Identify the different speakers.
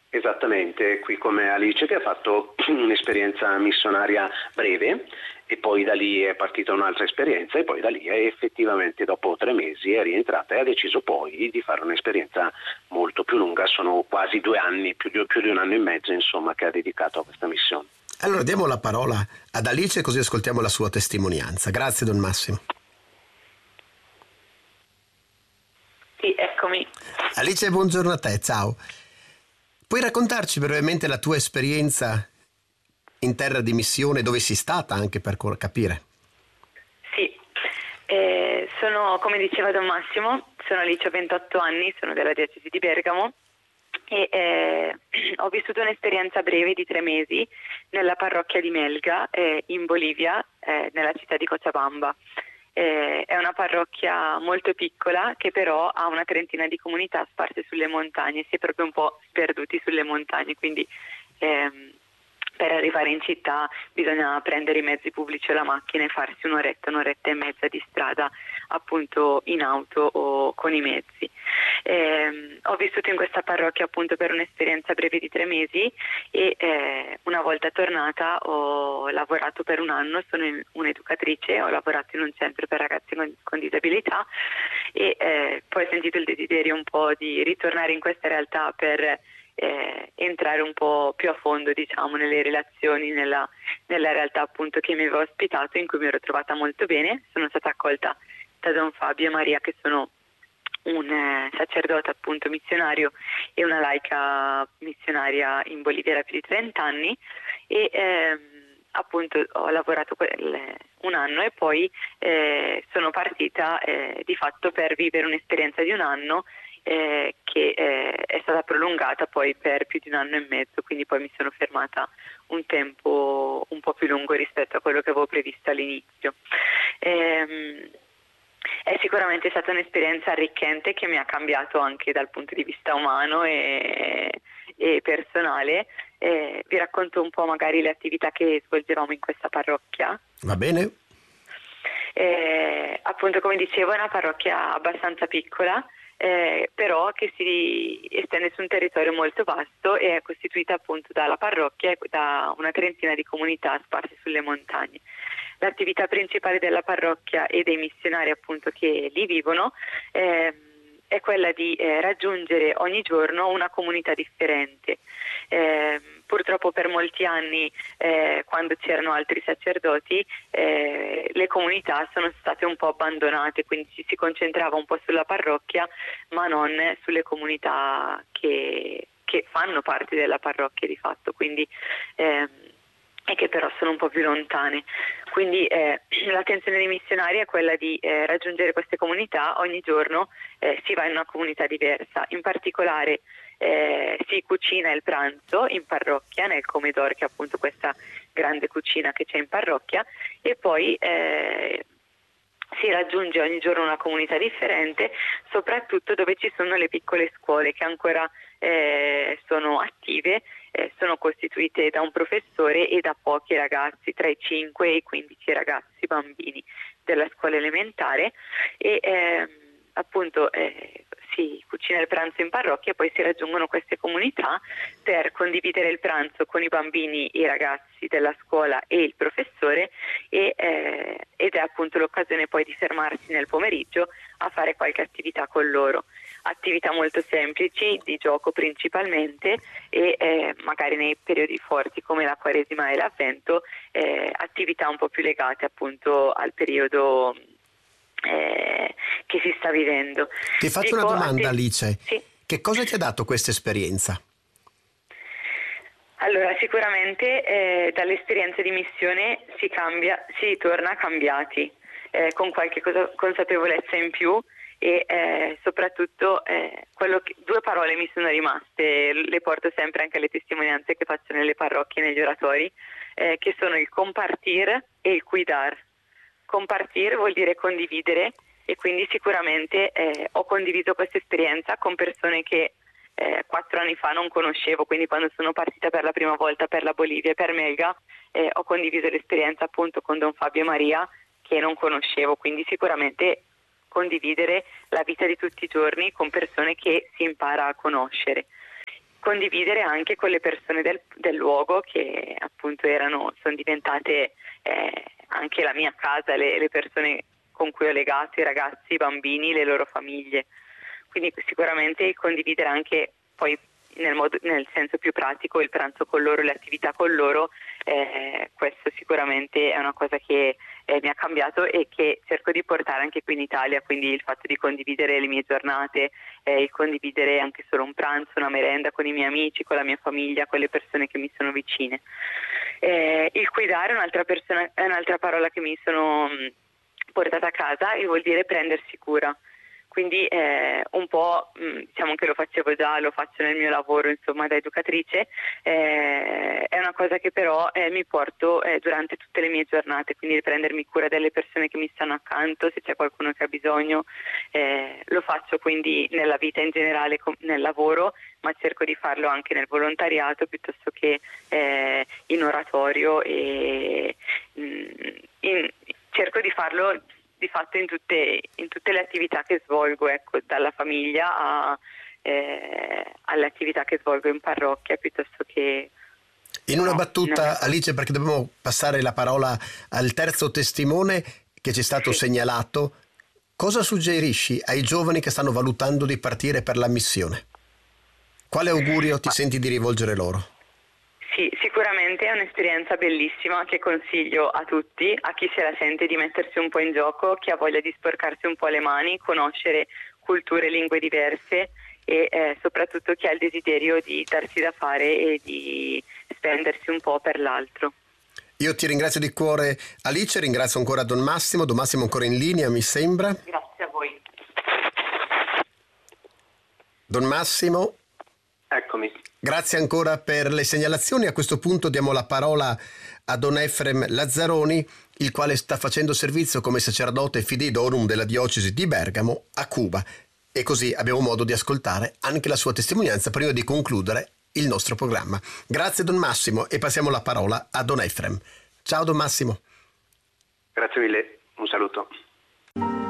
Speaker 1: Esattamente, qui come Alice che ha fatto un'esperienza missionaria breve e poi da lì è partita un'altra esperienza e poi da lì è effettivamente dopo 3 mesi è rientrata e ha deciso poi di fare un'esperienza molto più lunga, sono quasi 2 anni, più di 1 anno e mezzo insomma che ha dedicato a questa missione.
Speaker 2: Allora diamo la parola ad Alice così ascoltiamo la sua testimonianza. Grazie Don Massimo.
Speaker 3: Sì, eccomi.
Speaker 2: Alice, buongiorno a te, ciao. Puoi raccontarci brevemente la tua esperienza in terra di missione, dove sei stata anche per capire?
Speaker 3: Sì, sono, come diceva Don Massimo, sono Alice, ho 28 anni, sono della diocesi di Bergamo e ho vissuto un'esperienza breve di 3 mesi nella parrocchia di Melga, in Bolivia, nella città di Cochabamba. È una parrocchia molto piccola che però ha una trentina di comunità sparse sulle montagne, si è proprio un po' sperduti sulle montagne, quindi per arrivare in città bisogna prendere i mezzi pubblici o la macchina e farsi un'oretta e mezza di strada appunto in auto o con i mezzi. Ho vissuto in questa parrocchia appunto per un'esperienza breve di 3 mesi e una volta tornata ho lavorato per 1 anno, sono un'educatrice, ho lavorato in un centro per ragazzi con disabilità e poi ho sentito il desiderio un po' di ritornare in questa realtà per entrare un po' più a fondo diciamo nelle relazioni, nella realtà appunto che mi aveva ospitato, in cui mi ero trovata molto bene. Sono stata accolta da Don Fabio e Maria, che sono un sacerdote appunto missionario e una laica missionaria in Bolivia da più di 30 anni e appunto ho lavorato 1 anno e poi sono partita di fatto per vivere un'esperienza di 1 anno che è stata prolungata poi per più di 1 anno e mezzo, quindi poi mi sono fermata un tempo un po' più lungo rispetto a quello che avevo previsto all'inizio. È sicuramente stata un'esperienza arricchente che mi ha cambiato anche dal punto di vista umano e personale. Vi racconto un po' magari le attività che svolgevamo in questa parrocchia.
Speaker 2: Va bene?
Speaker 3: Appunto, come dicevo, è una parrocchia abbastanza piccola, però che si estende su un territorio molto vasto e è costituita appunto dalla parrocchia e da una trentina di comunità sparse sulle montagne. L'attività principale della parrocchia e dei missionari appunto che lì vivono è quella di raggiungere ogni giorno una comunità differente. Purtroppo per molti anni, quando c'erano altri sacerdoti, le comunità sono state un po' abbandonate, quindi ci si concentrava un po' sulla parrocchia, ma non sulle comunità che fanno parte della parrocchia di fatto, quindi e che però sono un po' più lontane. Quindi l'attenzione dei missionari è quella di raggiungere queste comunità ogni giorno, si va in una comunità diversa, in particolare si cucina il pranzo in parrocchia, nel comedor, che è appunto questa grande cucina che c'è in parrocchia, e poi si raggiunge ogni giorno una comunità differente, soprattutto dove ci sono le piccole scuole che ancora sono attive, sono costituite da un professore e da pochi ragazzi, tra i 5 e i 15 ragazzi bambini della scuola elementare e appunto si cucina il pranzo in parrocchia e poi si raggiungono queste comunità per condividere il pranzo con i bambini, i ragazzi della scuola e il professore ed è appunto l'occasione poi di fermarsi nel pomeriggio a fare qualche attività con loro. Attività molto semplici, di gioco principalmente e magari nei periodi forti come la Quaresima e l'Avvento attività un po' più legate appunto al periodo che si sta vivendo.
Speaker 2: Ti faccio una domanda, Alice.
Speaker 3: Sì.
Speaker 2: Che cosa ti ha dato questa esperienza?
Speaker 3: Allora, sicuramente dall'esperienza di missione si torna cambiati, con qualche consapevolezza in più e soprattutto 2 parole mi sono rimaste, le porto sempre anche alle testimonianze che faccio nelle parrocchie e negli oratori, che sono il compartir e il cuidar. Compartir vuol dire condividere e quindi sicuramente ho condiviso questa esperienza con persone che 4 anni fa non conoscevo, quindi quando sono partita per la prima volta per la Bolivia e per Melga ho condiviso l'esperienza appunto con Don Fabio e Maria che non conoscevo, quindi sicuramente condividere la vita di tutti i giorni con persone che si impara a conoscere. condividere anche con le persone del luogo, che appunto sono diventate anche la mia casa, le persone con cui ho legato, i ragazzi, i bambini, le loro famiglie. Quindi sicuramente condividere anche poi nel senso più pratico il pranzo con loro, le attività con loro, questo sicuramente è una cosa che mi ha cambiato e che cerco di portare anche qui in Italia, quindi il fatto di condividere le mie giornate, il condividere anche solo un pranzo, una merenda con i miei amici, con la mia famiglia, con le persone che mi sono vicine. Il cuidare è un'altra parola che mi sono portata a casa e vuol dire prendersi cura. Quindi un po', diciamo che lo facevo già, lo faccio nel mio lavoro, insomma, da educatrice, è una cosa che però mi porto durante tutte le mie giornate, quindi prendermi cura delle persone che mi stanno accanto, se c'è qualcuno che ha bisogno, lo faccio quindi nella vita in generale, nel lavoro, ma cerco di farlo anche nel volontariato piuttosto che in oratorio e cerco di farlo di fatto in tutte le attività che svolgo, ecco, dalla famiglia alle attività che svolgo in parrocchia piuttosto che...
Speaker 2: In una battuta, Alice, perché dobbiamo passare la parola al terzo testimone che ci è stato segnalato, cosa suggerisci ai giovani che stanno valutando di partire per la missione? Quale augurio ti senti di rivolgere loro?
Speaker 3: Sì, sicuramente è un'esperienza bellissima che consiglio a tutti, a chi se la sente di mettersi un po' in gioco, chi ha voglia di sporcarsi un po' le mani, conoscere culture e lingue diverse e soprattutto chi ha il desiderio di darsi da fare e di spendersi un po' per l'altro.
Speaker 2: Io ti ringrazio di cuore, Alice, ringrazio ancora Don Massimo ancora in linea, mi sembra.
Speaker 3: Grazie a voi.
Speaker 2: Don Massimo.
Speaker 1: Eccomi.
Speaker 2: Grazie ancora per le segnalazioni. A questo punto diamo la parola a Don Efrem Lazzaroni, il quale sta facendo servizio come sacerdote fidedorum della diocesi di Bergamo a Cuba. E così abbiamo modo di ascoltare anche la sua testimonianza prima di concludere il nostro programma. Grazie Don Massimo e passiamo la parola a Don Efrem. Ciao Don Massimo.
Speaker 1: Grazie mille, un saluto.